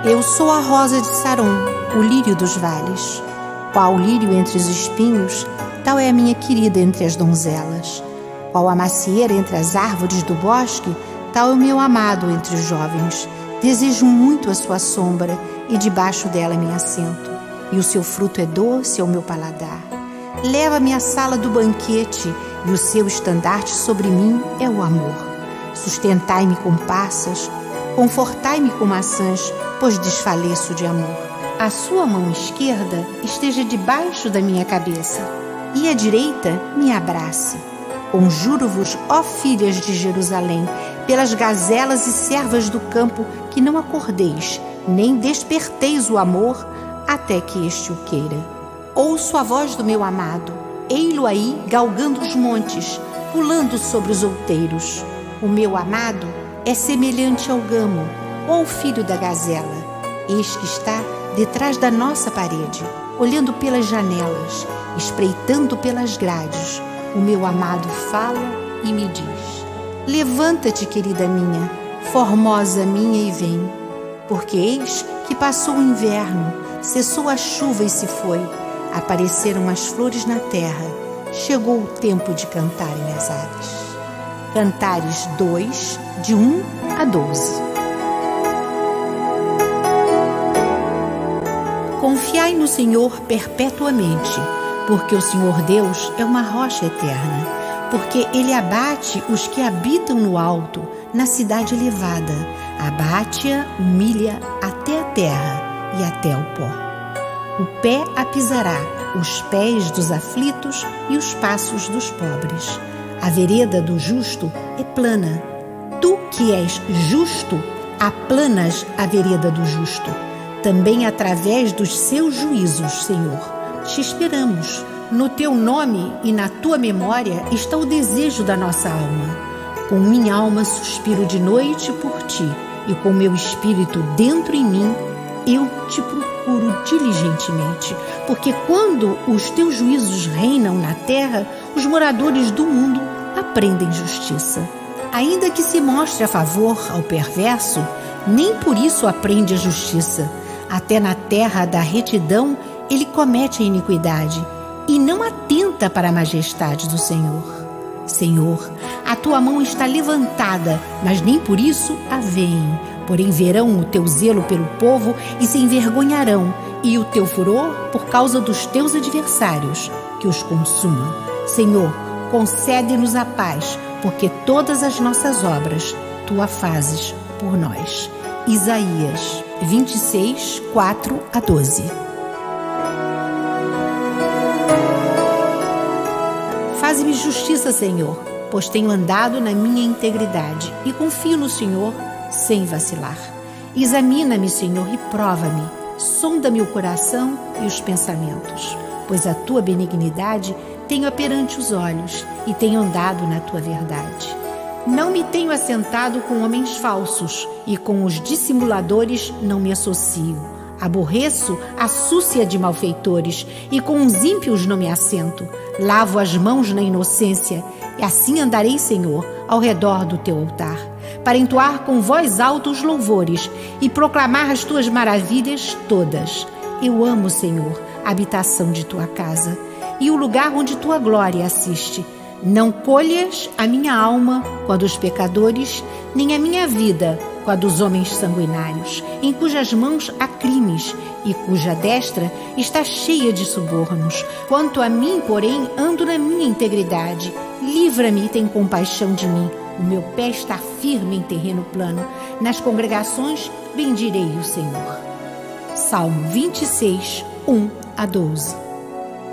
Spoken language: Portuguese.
Eu sou a rosa de Saron, o lírio dos vales. Qual o lírio entre os espinhos, tal é a minha querida entre as donzelas. Qual a macieira entre as árvores do bosque, tal é o meu amado entre os jovens. Desejo muito a sua sombra, e debaixo dela me assento. E o seu fruto é doce ao meu paladar. Leva-me à sala do banquete, e o seu estandarte sobre mim é o amor. Sustentai-me com passas, confortai-me com maçãs, pois desfaleço de amor. A sua mão esquerda esteja debaixo da minha cabeça, e a direita me abrace. Conjuro-vos, ó filhas de Jerusalém, pelas gazelas e servas do campo, que não acordeis, nem desperteis o amor, até que este o queira. Ouço a voz do meu amado, ei-lo aí galgando os montes, pulando sobre os outeiros. O meu amado é semelhante ao gamo, ou ao filho da gazela. Eis que está detrás da nossa parede, olhando pelas janelas, espreitando pelas grades. O meu amado fala e me diz: levanta-te, querida minha, formosa minha, e vem. Porque eis que passou o inverno, cessou a chuva e se foi. Apareceram as flores na terra, chegou o tempo de cantarem as aves. Cantares 2, de 1 a 12. Confiai no Senhor perpetuamente, porque o Senhor Deus é uma rocha eterna, porque Ele abate os que habitam no alto, na cidade elevada, abate-a, humilha até a terra e até o pó. O pé a pisará, os pés dos aflitos e os passos dos pobres. A vereda do justo é plana. Tu que és justo, aplanas a vereda do justo. Também através dos seus juízos, Senhor, te esperamos. No teu nome e na tua memória está o desejo da nossa alma. Com minha alma suspiro de noite por ti, e com meu espírito dentro em mim, eu te procuro diligentemente, porque quando os teus juízos reinam na terra, os moradores do mundo aprendem justiça. Ainda que se mostre a favor ao perverso, nem por isso aprende a justiça. Até na terra da retidão ele comete a iniquidade e não atenta para a majestade do Senhor. Senhor, a tua mão está levantada, mas nem por isso a veem. Porém verão o teu zelo pelo povo e se envergonharão, e o teu furor por causa dos teus adversários, que os consuma. Senhor, concede-nos a paz, porque todas as nossas obras tu a fazes por nós. Isaías 26, 4 a 12. Faze-me justiça, Senhor, pois tenho andado na minha integridade e confio no Senhor sem vacilar. Examina-me, Senhor, e prova-me. Sonda-me o coração e os pensamentos, pois a tua benignidade tenho perante os olhos e tenho andado na tua verdade. Não me tenho assentado com homens falsos e com os dissimuladores não me associo. Aborreço a súcia de malfeitores e com os ímpios não me assento. Lavo as mãos na inocência e assim andarei, Senhor, ao redor do teu altar, para entoar com voz alta os louvores e proclamar as tuas maravilhas todas. Eu amo, Senhor, a habitação de tua casa e o lugar onde tua glória assiste. Não colhas a minha alma com a dos pecadores, nem a minha vida com a dos homens sanguinários, em cujas mãos há crimes e cuja destra está cheia de subornos. Quanto a mim, porém, ando na minha integridade. Livra-me e tem compaixão de mim. O meu pé está firme em terreno plano. Nas congregações bendirei o Senhor. Salmo 26, 1 a 12.